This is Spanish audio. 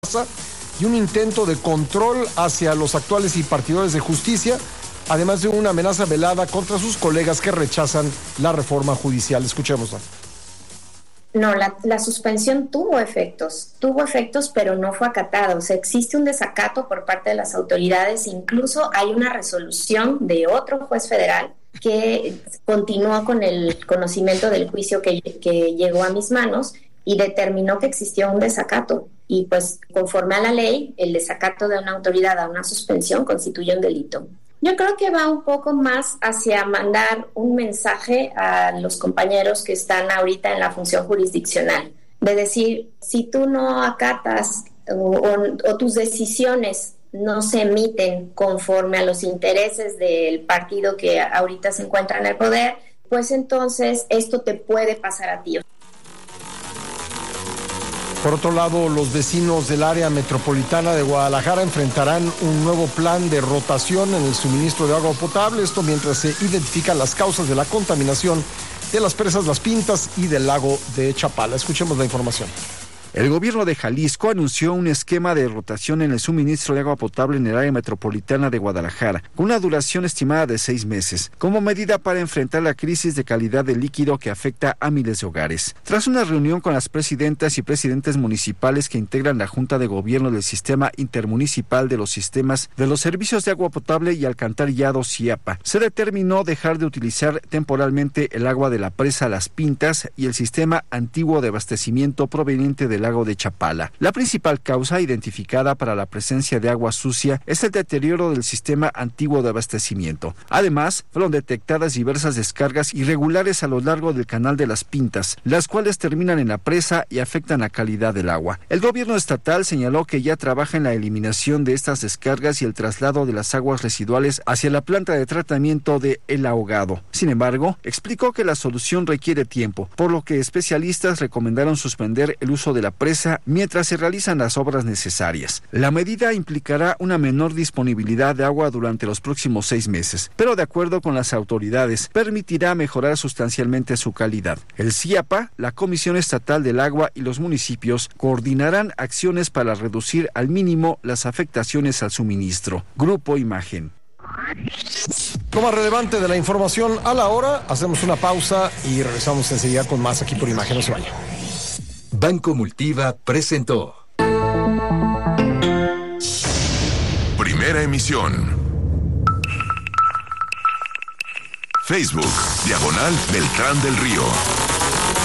y un intento de control hacia los actuales impartidores de justicia, además de una amenaza velada contra sus colegas que rechazan la reforma judicial. Escuchémosla. No, la suspensión tuvo efectos, pero no fue acatado. O sea, existe un desacato por parte de las autoridades. Incluso hay una resolución de otro juez federal que continuó con el conocimiento del juicio que llegó a mis manos y determinó que existió un desacato. Y pues, conforme a la ley, el desacato de una autoridad a una suspensión constituye un delito. Yo creo que va un poco más hacia mandar un mensaje a los compañeros que están ahorita en la función jurisdiccional, de decir, si tú no acatas o tus decisiones no se emiten conforme a los intereses del partido que ahorita se encuentra en el poder, pues entonces esto te puede pasar a ti. Por otro lado, los vecinos del área metropolitana de Guadalajara enfrentarán un nuevo plan de rotación en el suministro de agua potable, esto mientras se identifican las causas de la contaminación de las presas Las Pintas y del lago de Chapala. Escuchemos la información. El gobierno de Jalisco anunció un esquema de rotación en el suministro de agua potable en el área metropolitana de Guadalajara, con una duración estimada de 6 meses, como medida para enfrentar la crisis de calidad del líquido que afecta a miles de hogares. Tras una reunión con las presidentas y presidentes municipales que integran la Junta de Gobierno del Sistema Intermunicipal de los Sistemas de los Servicios de Agua Potable y Alcantarillado CIAPA, se determinó dejar de utilizar temporalmente el agua de la presa Las Pintas y el sistema antiguo de abastecimiento proveniente del lago de Chapala. La principal causa identificada para la presencia de agua sucia es el deterioro del sistema antiguo de abastecimiento. Además, fueron detectadas diversas descargas irregulares a lo largo del canal de Las Pintas, las cuales terminan en la presa y afectan la calidad del agua. El gobierno estatal señaló que ya trabaja en la eliminación de estas descargas y el traslado de las aguas residuales hacia la planta de tratamiento de El Ahogado. Sin embargo, explicó que la solución requiere tiempo, por lo que especialistas recomendaron suspender el uso de la presa mientras se realizan las obras necesarias. La medida implicará una menor disponibilidad de agua durante los próximos 6 meses, pero de acuerdo con las autoridades, permitirá mejorar sustancialmente su calidad. El CIAPA, la Comisión Estatal del Agua y los municipios coordinarán acciones para reducir al mínimo las afectaciones al suministro. Grupo Imagen. Lo más relevante de la información a la hora, hacemos una pausa y regresamos enseguida con más aquí por Imagen. No se vaya. Banco Multiva presentó Primera emisión. Facebook, /Beltrán del Río.